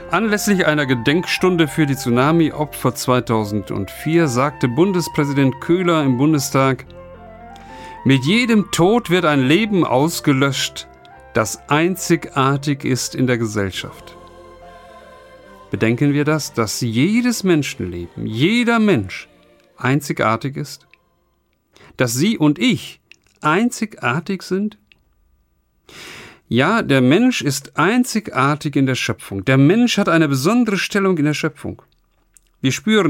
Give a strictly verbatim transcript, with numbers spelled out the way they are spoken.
Anlässlich einer Gedenkstunde für die Tsunami-Opfer zweitausendvier sagte Bundespräsident Köhler im Bundestag: Mit jedem Tod wird ein Leben ausgelöscht, das einzigartig ist in der Gesellschaft. Bedenken wir das, dass jedes Menschenleben, jeder Mensch einzigartig ist? Dass Sie und ich einzigartig sind? Ja, der Mensch ist einzigartig in der Schöpfung. Der Mensch hat eine besondere Stellung in der Schöpfung. Wir spüren